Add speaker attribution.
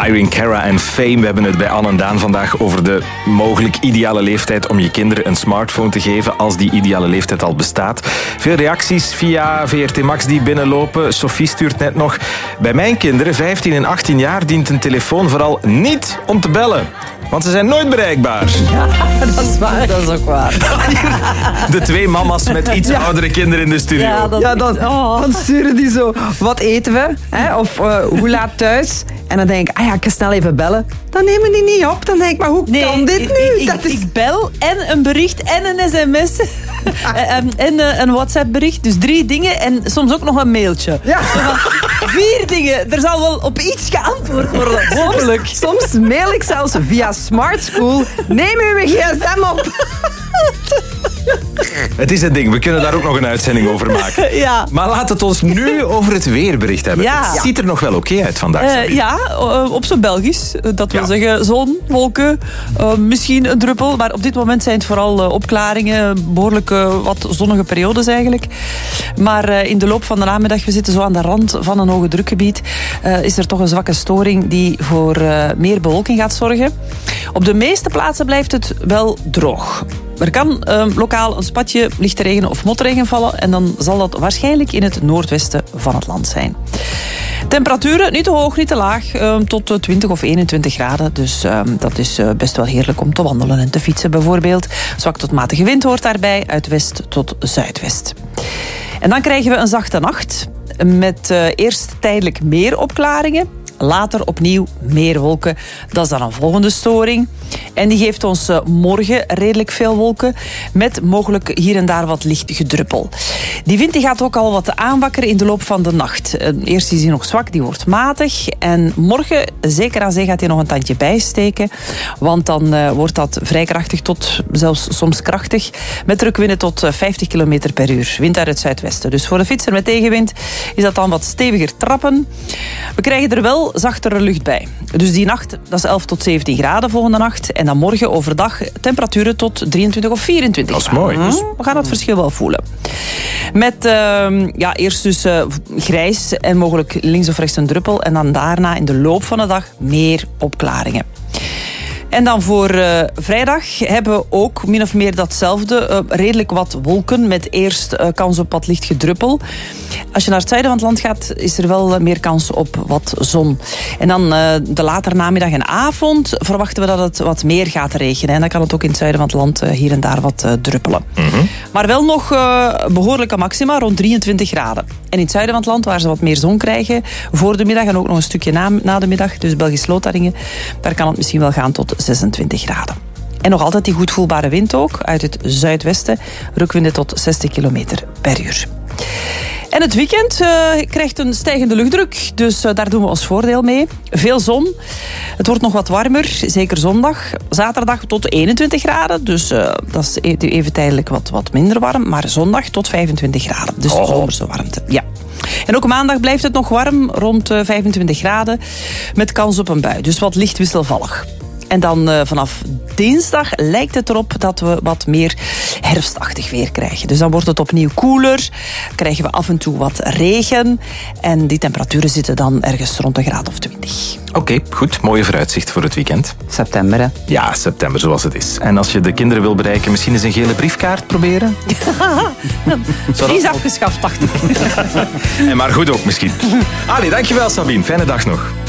Speaker 1: Irene Cara en Fame. We hebben het bij Anne en Daan vandaag over de mogelijk ideale leeftijd om je kinderen een smartphone te geven als die ideale leeftijd al bestaat. Veel reacties via VRT Max die binnenlopen. Sophie stuurt net nog: bij mijn kinderen, 15 en 18 jaar, dient een telefoon vooral niet om te bellen. Want ze zijn nooit bereikbaar.
Speaker 2: Ja, dat is waar. Dat is ook waar.
Speaker 1: De twee mama's met iets oudere kinderen in de studio.
Speaker 2: Dan sturen die zo: wat eten we? Hè? Of hoe laat thuis? En dan denk ik, ik kan snel even bellen. Dan nemen die niet op. Dan denk ik, maar hoe kan dit nu?
Speaker 3: Ik bel en een bericht en een sms. En een WhatsApp-bericht. Dus 3 dingen en soms ook nog een mailtje.
Speaker 2: Ja.
Speaker 3: 4 dingen. Er zal wel op iets geantwoord worden. Hopelijk.
Speaker 2: Soms mail ik zelfs via Smart School. Neem uw gsm op.
Speaker 1: Het is het ding, we kunnen daar ook nog een uitzending over maken.
Speaker 3: Ja.
Speaker 1: Maar laat het ons nu over het weerbericht hebben.
Speaker 3: Ja.
Speaker 1: Het ziet er nog wel oké uit vandaag, Sabine.
Speaker 3: Op zo'n Belgisch. Dat wil zeggen zon, wolken, misschien een druppel. Maar op dit moment zijn het vooral opklaringen. Behoorlijk wat zonnige periodes eigenlijk. Maar in de loop van de namiddag, we zitten zo aan de rand van een hoge drukgebied, is er toch een zwakke storing die voor meer bewolking gaat zorgen. Op de meeste plaatsen blijft het wel droog. Er kan lokaal een spatje lichte regen of motregen vallen en dan zal dat waarschijnlijk in het noordwesten van het land zijn. Temperaturen niet te hoog, niet te laag, tot 20 of 21 graden. Dus dat is best wel heerlijk om te wandelen en te fietsen bijvoorbeeld. Zwak tot matige wind hoort daarbij, uit west tot zuidwest. En dan krijgen we een zachte nacht met eerst tijdelijk meer opklaringen. Later opnieuw meer wolken. Dat is dan een volgende storing. En die geeft ons morgen redelijk veel wolken, met mogelijk hier en daar wat licht gedruppel. Die wind die gaat ook al wat aanwakkeren in de loop van de nacht. Eerst is hij nog zwak, die wordt matig. En morgen, zeker aan zee, gaat hij nog een tandje bijsteken. Want dan wordt dat vrij krachtig tot zelfs soms krachtig. Met drukwinden tot 50 km per uur. Wind uit het zuidwesten. Dus voor de fietser met tegenwind is dat dan wat steviger trappen. We krijgen er wel zachtere lucht bij. Dus die nacht, dat is 11 tot 17 graden volgende nacht. En dan morgen overdag temperaturen tot 23 of 24 graden.
Speaker 1: Dat is mooi.
Speaker 3: Dus we gaan het verschil wel voelen. Met eerst dus grijs en mogelijk links of rechts een druppel. En dan daarna in de loop van de dag meer opklaringen. En dan voor vrijdag hebben we ook min of meer datzelfde. Redelijk wat wolken met eerst kans op wat licht gedruppel. Als je naar het zuiden van het land gaat, is er wel meer kans op wat zon. En dan de latere namiddag en avond verwachten we dat het wat meer gaat regenen. En dan kan het ook in het zuiden van het land hier en daar wat druppelen. Mm-hmm. Maar wel nog behoorlijke maxima, rond 23 graden. En in het zuiden van het land, waar ze wat meer zon krijgen voor de middag en ook nog een stukje na de middag, dus Belgisch-Lotharingen, daar kan het misschien wel gaan tot 26 graden. En nog altijd die goed voelbare wind ook, uit het zuidwesten. Rukwinden tot 60 km per uur. En het weekend krijgt een stijgende luchtdruk, dus daar doen we ons voordeel mee. Veel zon. Het wordt nog wat warmer, zeker zondag. Zaterdag tot 21 graden, dus dat is even tijdelijk wat minder warm. Maar zondag tot 25 graden, dus zomerse warmte. Ja. En ook maandag blijft het nog warm, rond 25 graden, met kans op een bui. Dus wat licht wisselvallig. En dan vanaf dinsdag lijkt het erop dat we wat meer herfstachtig weer krijgen. Dus dan wordt het opnieuw koeler, krijgen we af en toe wat regen en die temperaturen zitten dan ergens rond een graad of 20.
Speaker 1: Oké, goed. Mooie vooruitzicht voor het weekend.
Speaker 2: September, hè?
Speaker 1: Ja, september zoals het is. En als je de kinderen wil bereiken, misschien eens een gele briefkaart proberen?
Speaker 3: Die is afgeschaft, dacht ik.
Speaker 1: En maar goed ook misschien. Allee, dankjewel Sabine. Fijne dag nog.